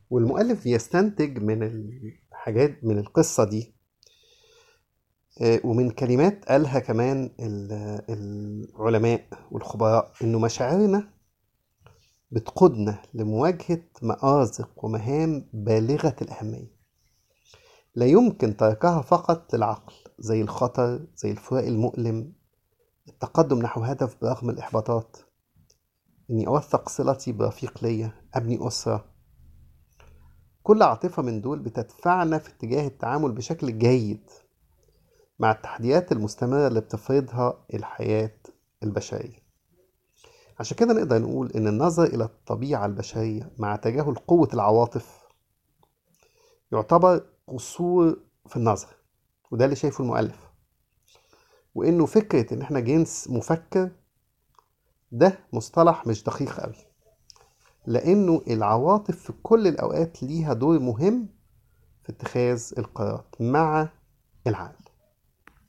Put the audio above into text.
والمؤلف بيستنتج من الحاجات من القصة دي، ومن كلمات قالها كمان العلماء والخبراء، إنه مشاعرنا بتقودنا لمواجهة مآزق ومهام بالغة الأهمية لا يمكن تركها فقط للعقل، زي الخطر، زي الفراق المؤلم، التقدم نحو هدف برغم الإحباطات، إني أوثق صلتي برفيق ليا، أبني أسرة. كل عاطفة من دول بتدفعنا في اتجاه التعامل بشكل جيد مع التحديات المستمرة اللي بتفرضها الحياة البشرية. عشان كده نقدر نقول إن النظر إلى الطبيعة البشرية مع تجاهل قوة العواطف يعتبر قصور في النظر، وده اللي شايفه المؤلف. وإنه فكرة إن إحنا جنس مفكر ده مصطلح مش دقيق قوي، لأنه العواطف في كل الأوقات ليها دور مهم في اتخاذ القرارات مع العقل.